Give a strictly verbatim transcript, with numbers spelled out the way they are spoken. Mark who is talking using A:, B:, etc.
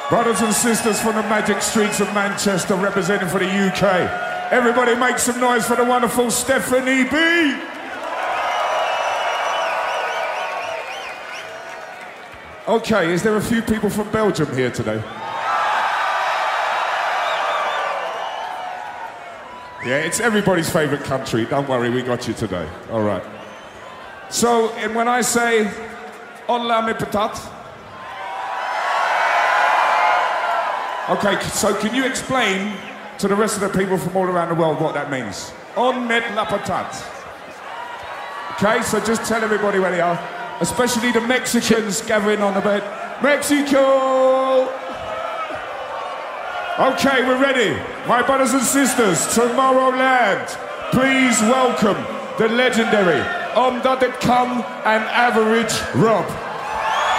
A: Brothers and sisters from the magic streets of Manchester representing for the U K. Everybody make some noise for the wonderful Stephanie B. Okay, is there a few people from Belgium here today? Yeah, it's everybody's favourite country. Don't worry, we got you today. All right. So, and when I say, hola mi patat. Okay, so can you explain to the rest of the people from all around the world what that means? On met la patat. Okay, so just tell everybody where they are, especially the Mexicans gathering on the bed. Mexico! Okay, we're ready. My brothers and sisters, Tomorrowland, please welcome the legendary Om Dat Het Kan and Average Rob.